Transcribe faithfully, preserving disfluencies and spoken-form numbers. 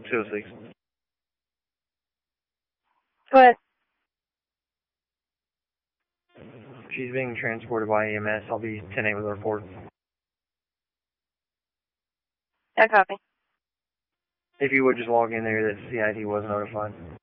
two oh six. Go ahead. She's being transported by E M S. I'll be ten eight with the report. I copy. If you would just log in there that C I D was notified.